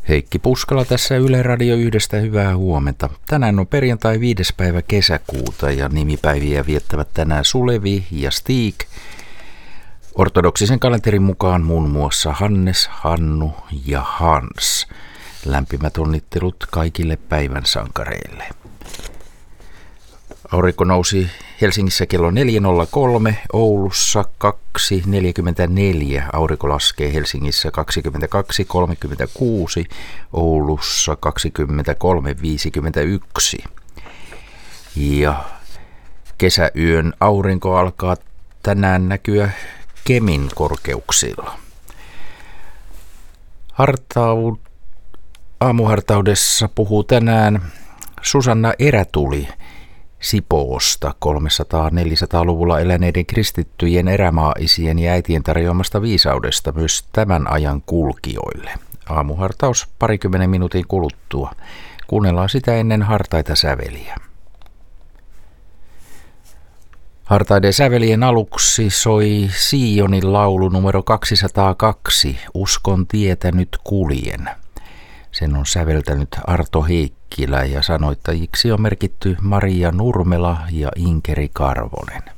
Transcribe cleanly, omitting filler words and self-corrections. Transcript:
Heikki Puskala tässä Yle Radio 1, hyvää huomenta. Tänään on perjantai 5. päivä kesäkuuta ja nimipäiviä viettävät tänään Sulevi ja Stig. Ortodoksisen kalenterin mukaan muun muassa Hannes, Hannu ja Hans. Lämpimät onnittelut kaikille päivän sankareille. Aurinko nousi Helsingissä kello 4.03, Oulussa 2.44, aurinko laskee Helsingissä 22.36, Oulussa 23.51. Ja kesäyön aurinko alkaa tänään näkyä Kemin korkeuksilla. Aamuhartaudessa puhuu tänään Susanna Erätuli Sipoosta 300-400-luvulla eläneiden kristittyjen erämaaisien ja äitien tarjoamasta viisaudesta myös tämän ajan kulkijoille. Aamuhartaus 20 minuutin kuluttua. Kuunnellaan sitä ennen hartaita säveliä. Hartaiden sävelien aluksi soi Sionin laulu numero 202, Uskon tietä nyt kuljen. Sen on säveltänyt Arto Heikkilä ja sanoittajiksi on merkitty Maria Nurmela ja Inkeri Karvonen.